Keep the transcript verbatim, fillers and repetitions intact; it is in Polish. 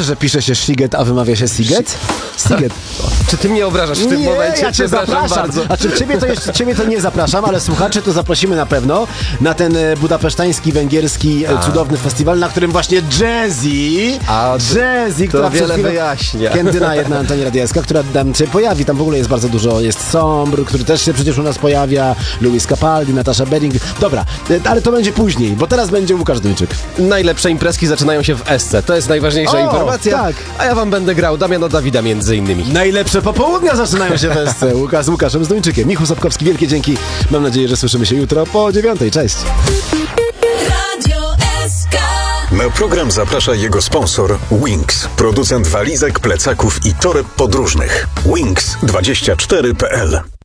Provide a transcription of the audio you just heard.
że pisze się Sziget, a wymawia się Siget? Siget. Czy ty mnie obrażasz w tym nie, momencie? ja cię zapraszam. bardzo. A czy ciebie to, jeszcze, ciebie to nie zapraszam, ale słuchaczy to zaprosimy na pewno na ten e, budapesztański, węgierski, e, cudowny festiwal, na którym właśnie Jazzy, A, Jazzy, to która wiele przez chwilę wyjaśnia. Kędyna jedna na antenie radyjska, która tam się pojawi, tam w ogóle jest bardzo dużo, jest Sombr, który też się przecież u nas pojawia, Luis Capaldi, Natasza Beding. Dobra, e, ale to będzie później, bo teraz będzie Łukasz Duńczyk. Najlepsze imprezki zaczynają się w Esce. To jest najważniejsza O, informacja. tak. A ja wam będę grał Damiana Dawida między innymi. Najlepsze popołudnia zaczynają się w Esce. Łukasz z Łukaszem z Duńczykiem. Michał Sapkowski, wielkie dzięki. Mam nadzieję, że słyszymy się jutro po dziewiątej. Cześć. Radio S K. Na program zaprasza jego sponsor Wings, producent walizek, plecaków i toreb podróżnych. Wings dwadzieścia cztery kropka p l